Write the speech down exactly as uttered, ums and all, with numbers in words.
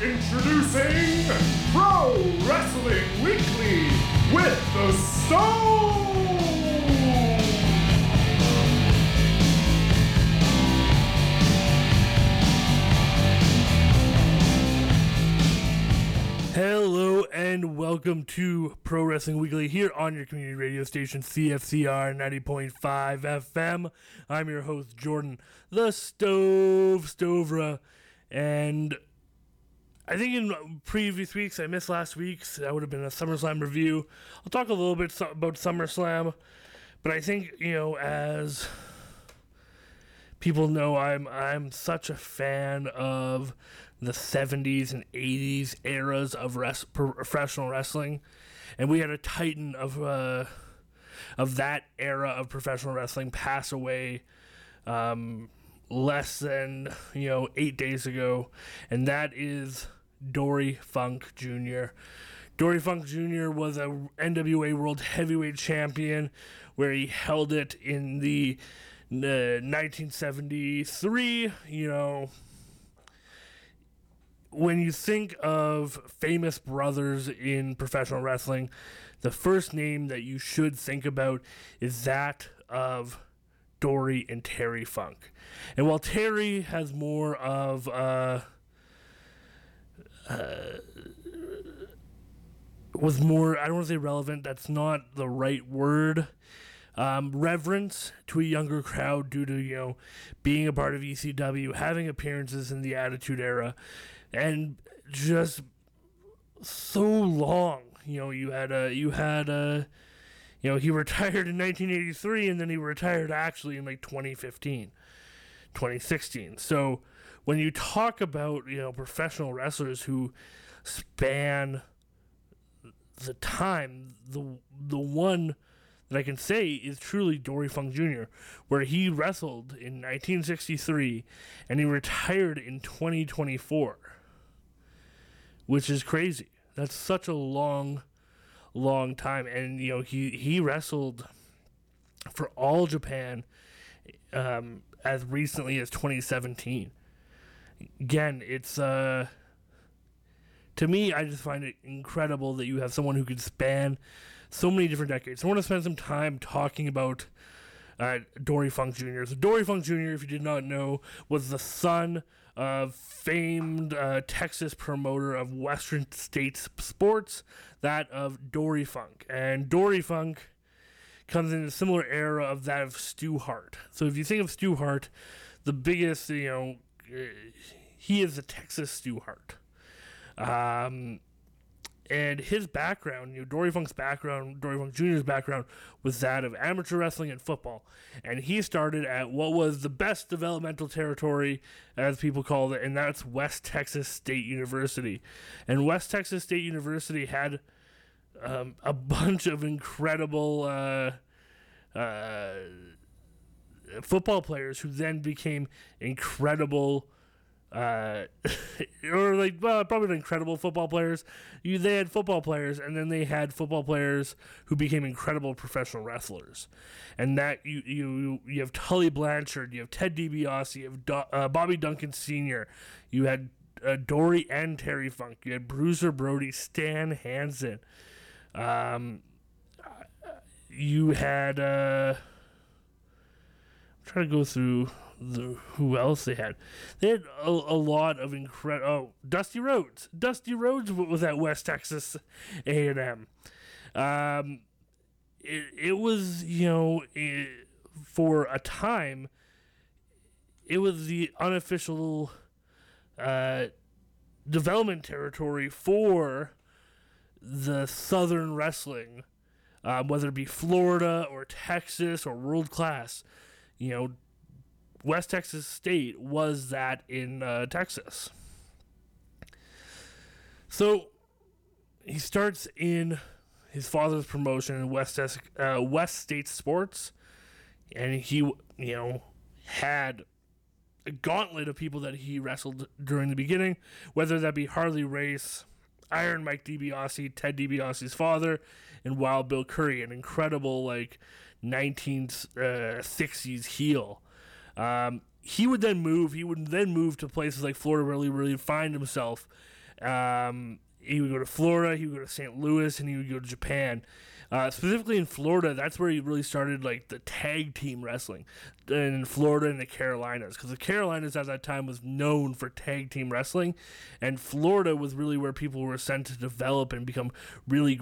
Introducing Pro Wrestling Weekly with the Stone! Hello and welcome to Pro Wrestling Weekly here on your community radio station C F C R ninety point five F M. I'm your host Jordan, the Stove Stovra, and I think in previous weeks, I missed last week's, that would have been a SummerSlam review. I'll talk a little bit about SummerSlam, but I think, you know, as people know, I'm I'm such a fan of the seventies and eighties eras of res- professional wrestling, and we had a titan of uh, of that era of professional wrestling pass away um, less than you know eight days ago, and that is Dory Funk Junior Dory Funk Junior was a N W A World Heavyweight Champion, where he held it in the uh, nineteen seventy-three. You know, when you think of famous brothers in professional wrestling, the first name that you should think about is that of Dory and Terry Funk. And while Terry has more of uh, uh, was more, I don't want to say relevant, that's not the right word, um, reverence to a younger crowd due to, you know, being a part of E C W, having appearances in the Attitude Era, and just so long. You know, you had a, you had a, you know, he retired in nineteen eighty-three, and then he retired actually in like twenty fifteen, twenty sixteen. So when you talk about, you know, professional wrestlers who span the time, the the one that I can say is truly Dory Funk Junior, where he wrestled in nineteen sixty-three and he retired in twenty twenty-four, which is crazy. That's such a long, long time. And, you know, he, he wrestled for All Japan um, as recently as twenty seventeen. Again, it's, uh, to me, I just find it incredible that you have someone who could span so many different decades. I want to spend some time talking about uh, Dory Funk Junior So Dory Funk Junior, if you did not know, was the son of famed uh, Texas promoter of Western States sports, that of Dory Funk. And Dory Funk comes in a similar era of that of Stu Hart. So if you think of Stu Hart, the biggest, you know, uh, he is the Texas Stu Hart. Um, and his background, you know, Dory Funk's background, Dory Funk Junior's background was that of amateur wrestling and football. And he started at what was the best developmental territory, as people called it, and that's West Texas State University. And West Texas State University had um, a bunch of incredible uh, uh, football players who then became incredible Uh, or like well, probably not incredible football players. You they had football players, and then they had football players who became incredible professional wrestlers. And that you you you have Tully Blanchard, you have Ted DiBiase, you have Do, uh, Bobby Duncan Senior, you had uh, Dory and Terry Funk, you had Bruiser Brody, Stan Hansen. Um, you had uh, I'm trying to go through. The, who else they had? They had a, a lot of incredible. Oh, Dusty Rhodes. Dusty Rhodes was at West Texas A and M. Um, it it was you know it, for a time. It was the unofficial uh, development territory for the Southern wrestling, uh, whether it be Florida or Texas or world class. You know. West Texas State was that in uh, Texas. So he starts in his father's promotion in West uh, West State Sports, and he, you know, had a gauntlet of people that he wrestled during the beginning, whether that be Harley Race, Iron Mike DiBiase, Ted DiBiase's father, and Wild Bill Curry, an incredible like nineteen sixties heel. Um, he would then move. He would then move to places like Florida, where he really find himself Um, he would go to Florida, he would go to Saint Louis, and he would go to Japan. Uh, specifically in Florida, that's where he really started like the tag team wrestling in Florida and the Carolinas, because the Carolinas at that time was known for tag team wrestling, and Florida was really where people were sent to develop and become really